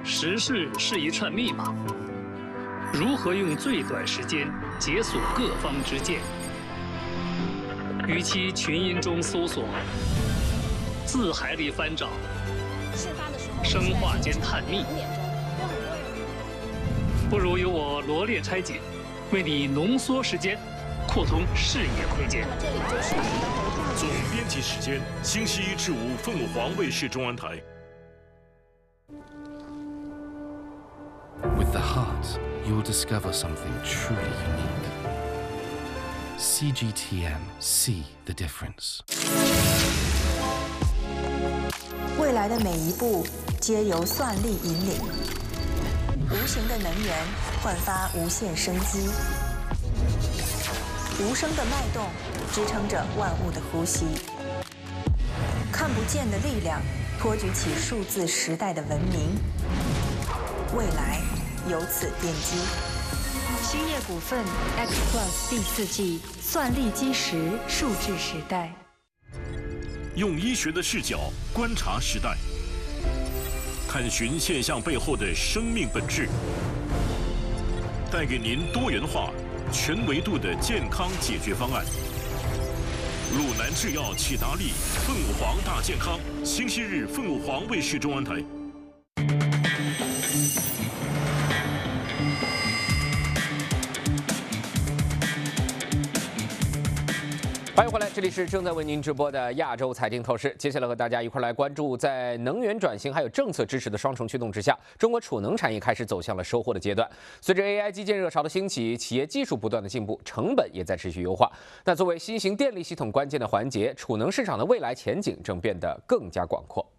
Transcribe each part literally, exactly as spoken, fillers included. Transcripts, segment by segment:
时事是一串密码，如何用最短时间解锁各方之见？与其群音中搜索，字海里翻找，生化间探秘，不如由我罗列拆解，为你浓缩时间，扩通视野空间。 总编辑时间：星期一至五，凤凰卫视中文台。 With the heart, you'll discover something truly unique. C G T M, see the difference. 未来的每一步皆由算力引领，无形的能源焕发无限生机，无声的脉动支撑着万物的呼吸，看不见的力量托举起数字时代的文明。 未来由此奠基。兴业股份 X Plus 第四季算力基石数字时代， 用医学的视角观察时代，探寻现象背后的生命本质，带给您多元化、全维度的健康解决方案。鲁南制药启达利凤凰大健康，星期日凤凰卫视中文台。 欢迎回来，这里是正在为您直播的亚洲财经透视。接下来和大家一块来关注，在能源转型还有政策支持的双重驱动之下，中国储能产业开始走向了收获的阶段。随着 A I 基建热潮的兴起，企业技术不断的进步，成本也在持续优化。那作为新型电力系统关键的环节，储能市场的未来前景正变得更加广阔。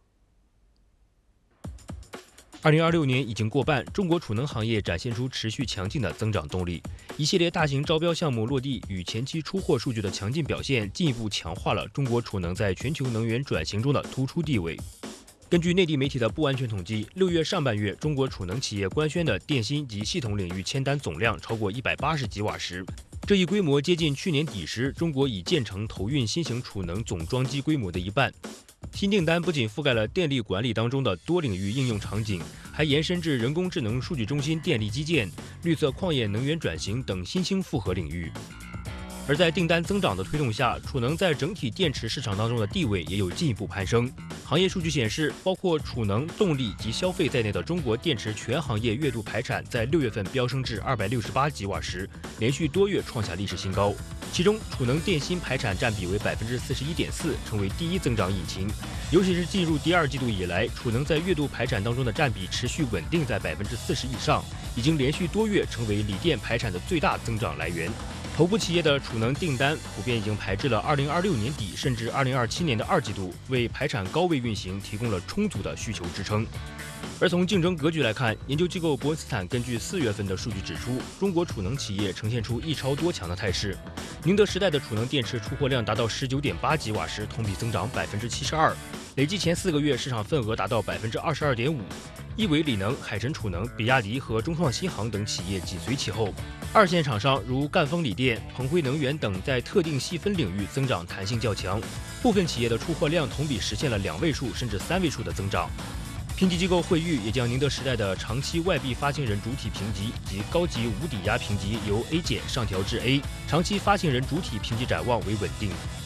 二零二六年已经过半，中国储能行业展现出持续强劲的增长动力。一系列大型招标项目落地与前期出货数据的强劲表现，进一步强化了中国储能在全球能源转型中的突出地位。根据内地媒体的不完全统计，六月上半月，中国储能企业官宣的电芯及系统领域签单总量超过一百八十吉瓦时，这一规模接近去年底时中国已建成投运新型储能总装机规模的一半。 新订单不仅覆盖了电力管理当中的多领域应用场景，还延伸至人工智能数据中心电力基建、绿色矿业能源转型等新兴复合领域。而在订单增长的推动下，储能在整体电池市场当中的地位也有进一步攀升。行业数据显示，包括储能、动力及消费在内的中国电池全行业月度排产在六月份飙升至二百六十八吉瓦时，连续多月创下历史新高。 其中，储能电芯排产占比为百分之四十一点四，成为第一增长引擎。尤其是进入第二季度以来，储能在月度排产当中的占比持续稳定在百分之四十以上，已经连续多月成为锂电排产的最大增长来源。头部企业的储能订单普遍已经排至了二零二六年底甚至二零二七年的二季度，为排产高位运行提供了充足的需求支撑。 而从竞争格局来看，研究机构伯恩斯坦根据四月份的数据指出，中国储能企业呈现出一超多强的态势。宁德时代的储能电池出货量达到十九点八吉瓦时，同比增长百分之七十二，累计前四个月市场份额达到百分之二十二点五。亿纬锂能、海神储能、比亚迪和中创新航等企业紧随其后。二线厂商如赣锋锂电、鹏辉能源等在特定细分领域增长弹性较强，部分企业的出货量同比实现了两位数甚至三位数的增长。 评级机构惠誉也将宁德时代的长期外币发行人主体评级及高级无抵押评级由 A 减上调至 A， 长期发行人主体评级展望为稳定。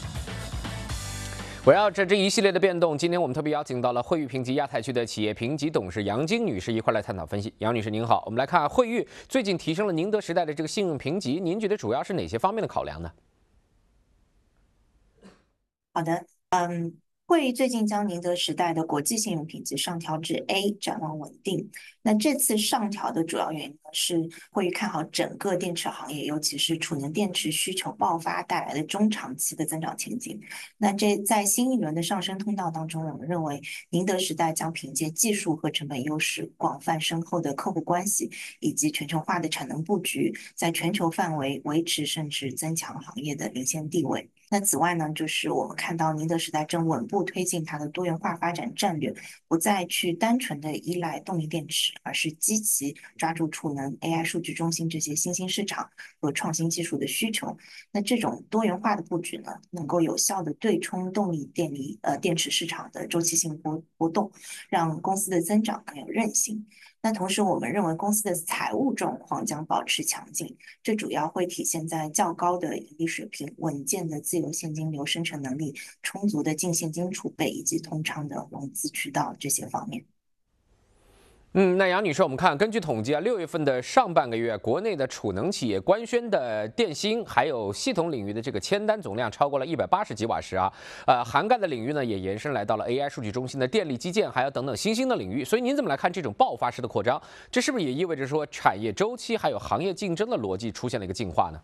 围绕着这一系列的变动，今天我们特别邀请到了惠誉评级亚太区的企业评级董事杨晶女士一块来探讨分析。杨女士您好，我们来看惠誉最近提升了宁德时代的这个信用评级，您觉得主要是哪些方面的考量呢？ 好的，嗯。 惠誉最近将宁德时代的国际信用评级上调至 A， 展望稳定。那这次上调的主要原因呢，是惠誉看好整个电池行业，尤其是储能电池需求爆发带来的中长期的增长前景。那这在新一轮的上升通道当中，我们认为宁德时代将凭借技术和成本优势、广泛深厚的客户关系以及全球化的产能布局，在全球范围维持甚至增强行业的领先地位。 那此外呢，就是我们看到宁德时代正稳步推进它的多元化发展战略，不再去单纯的依赖动力电池，而是积极抓住储能、A I 数据中心这些新兴市场和创新技术的需求。那这种多元化的布局呢，能够有效的对冲动力电力呃电池市场的周期性波波动，让公司的增长更有韧性。那同时，我们认为公司的财务状况将保持强劲，这主要会体现在较高的盈利水平、稳健的自由现金流生成能力、充足的净现金储备以及通畅的融资渠道这些方面。 嗯，那杨女士，我们看，根据统计啊，六月份的上半个月，国内的储能企业官宣的电芯还有系统领域的这个签单总量超过了一百八十吉瓦时啊，呃，涵盖的领域呢也延伸来到了 A I 数据中心的电力基建，还有等等新兴的领域。所以您怎么来看这种爆发式的扩张？这是不是也意味着说产业周期还有行业竞争的逻辑出现了一个进化呢？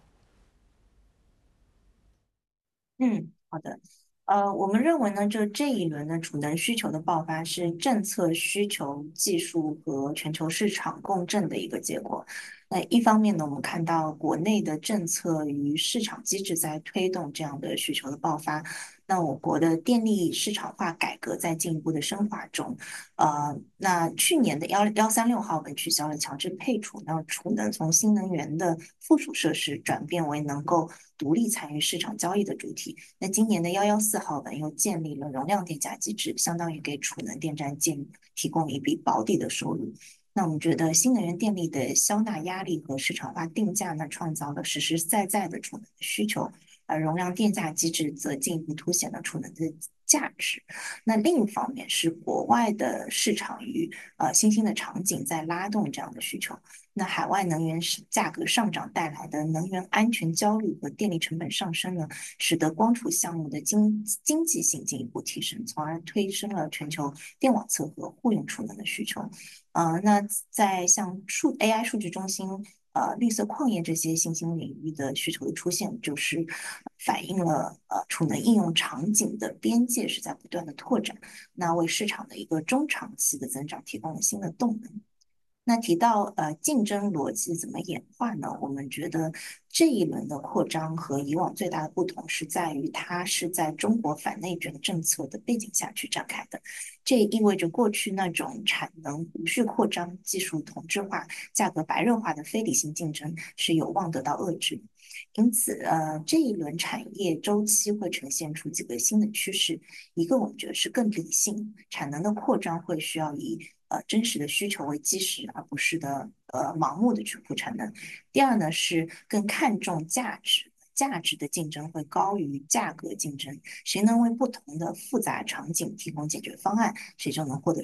嗯，好的。呃，我们认为呢，就这一轮的储能需求的爆发是政策需求、技术和全球市场共振的一个结果。那一方面呢，我们看到国内的政策与市场机制在推动这样的需求的爆发。那我国的电力市场化改革在进一步的深化中。呃，那去年的幺幺三六号文取消了强制配储，那储能从新能源的附属设施转变为能够独立参与市场交易的主体。那今年的幺幺四号文又建立了容量电价机制，相当于给储能电站建提供一笔保底的收入。那我们觉得新能源电力的消纳压力和市场化定价呢，创造了实实在在的储能的需求，而容量电价机制则进一步凸显了储能的价值。那另一方面是国外的市场与呃新兴的场景在拉动这样的需求。那海外能源价格上涨带来的能源安全焦虑和电力成本上升呢，使得光储项目的经经济性进一步提升，从而推升了全球电网测和互用储能的需求。呃，那在像数 A I 数据中心、呃绿色矿业这些新兴领域的需求的出现，就是反映了呃储能应用场景的边界是在不断的拓展，那为市场的一个中长期的增长提供了新的动能。那提到呃竞争逻辑怎么演化呢？我们觉得这一轮的扩张和以往最大的不同是在于它是在中国反内卷政策的背景下去展开的。这也意味着过去那种产能无序扩张、技术同质化、价格白热化的非理性竞争是有望得到遏制。因此，呃，这一轮产业周期会呈现出几个新的趋势。一个我们觉得是更理性，产能的扩张会需要以呃真实的需求为基石，而不是的呃盲目的去铺产能。第二呢是更看重价值，价值的竞争会高于价格竞争，谁能为不同的复杂场景提供解决方案，谁就能获得